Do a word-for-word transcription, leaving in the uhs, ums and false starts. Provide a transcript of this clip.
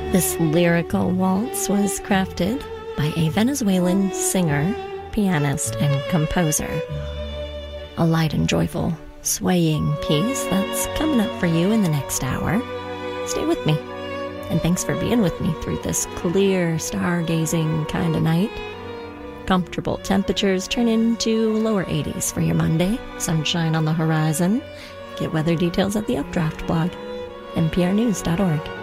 This lyrical waltz was crafted by a Venezuelan singer, pianist, and composer. A light and joyful, swaying piece that's coming up for you in the next hour. Stay with me, and thanks for being with me through this clear, stargazing kind of night. Comfortable temperatures turn into lower eighties for your Monday. Sunshine on the horizon. Get weather details at the Updraft blog, n p r news dot org.